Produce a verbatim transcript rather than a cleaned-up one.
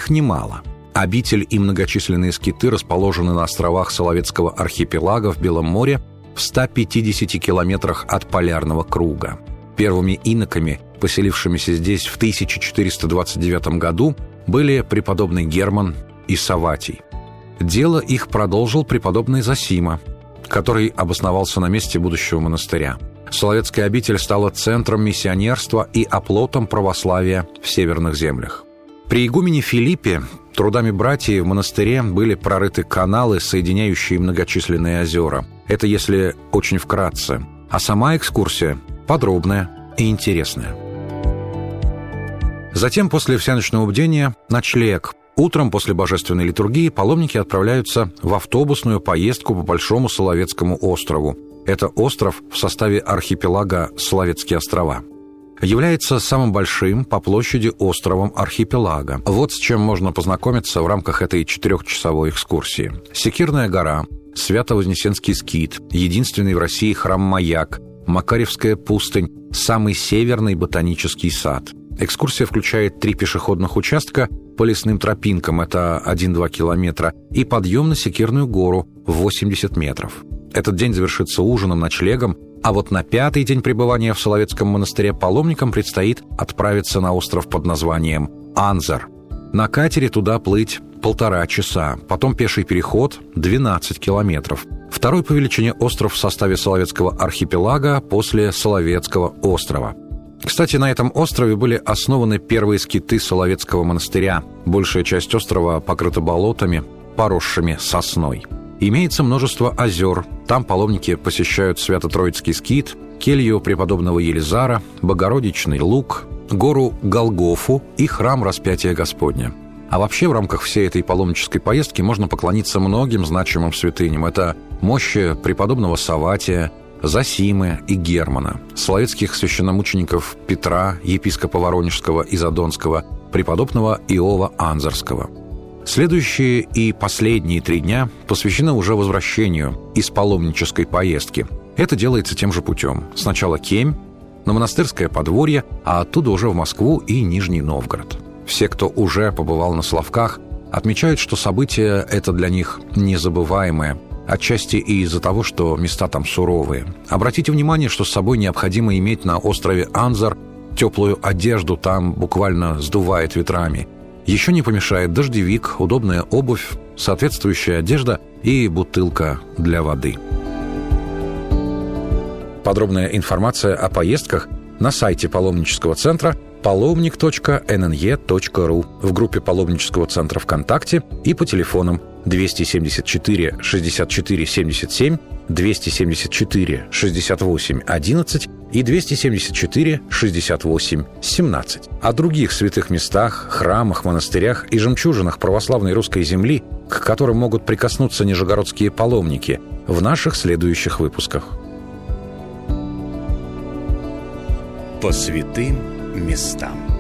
их немало. Обитель и многочисленные скиты расположены на островах Соловецкого архипелага в Белом море в ста пятидесяти километрах от полярного круга. Первыми иноками, поселившимися здесь в тысяча четыреста двадцать девятом году, были преподобный Герман и Савватий. Дело их продолжил преподобный Зосима, который обосновался на месте будущего монастыря. Соловецкая обитель стала центром миссионерства и оплотом православия в северных землях. При игумене Филиппе трудами братьев в монастыре были прорыты каналы, соединяющие многочисленные озера. Это если очень вкратце. А сама экскурсия подробная и интересная. Затем, после всеночного бдения, ночлег. Утром после божественной литургии паломники отправляются в автобусную поездку по Большому Соловецкому острову. Это остров в составе архипелага Соловецкие острова. Является самым большим по площади островом архипелага. Вот с чем можно познакомиться в рамках этой четырехчасовой экскурсии. Секирная гора, Свято-Вознесенский скит, единственный в России храм-маяк, Макаревская пустынь, самый северный ботанический сад. Экскурсия включает три пешеходных участка по лесным тропинкам, это один-два километра, и подъем на Секирную гору в восемьдесят метров. Этот день завершится ужином, ночлегом, а вот на пятый день пребывания в Соловецком монастыре паломникам предстоит отправиться на остров под названием Анзар. На катере туда плыть полтора часа, потом пеший переход двенадцать километров. Второй по величине остров в составе Соловецкого архипелага после Соловецкого острова. Кстати, на этом острове были основаны первые скиты Соловецкого монастыря. Большая часть острова покрыта болотами, поросшими сосной. Имеется множество озер. Там паломники посещают Свято-Троицкий скит, келью преподобного Елизара, Богородичный луг, гору Голгофу и храм Распятия Господня. А вообще в рамках всей этой паломнической поездки можно поклониться многим значимым святыням. Это мощи преподобного Савватия, Зосимы и Германа, соловецких священномучеников Петра, епископа Воронежского и Задонского, преподобного Иова Анзарского. Следующие и последние три дня посвящены уже возвращению из паломнической поездки. Это делается тем же путем. Сначала Кемь, на монастырское подворье, а оттуда уже в Москву и Нижний Новгород. Все, кто уже побывал на Соловках, отмечают, что событие это для них незабываемое, отчасти и из-за того, что места там суровые. Обратите внимание, что с собой необходимо иметь на острове Анзар теплую одежду, там буквально сдувает ветрами. Еще не помешает дождевик, удобная обувь, соответствующая одежда и бутылка для воды. Подробная информация о поездках на сайте паломнического центра паломник точка эн эн е точка ру, в группе паломнического центра ВКонтакте и по телефонам двести семьдесят четыре шестьдесят четыре семьдесят семь, двести семьдесят четыре шестьдесят восемь одиннадцать и двести семьдесят четыре шестьдесят восемь семнадцать. О других святых местах, храмах, монастырях и жемчужинах православной русской земли, к которым могут прикоснуться нижегородские паломники, в наших следующих выпусках. По святым местам.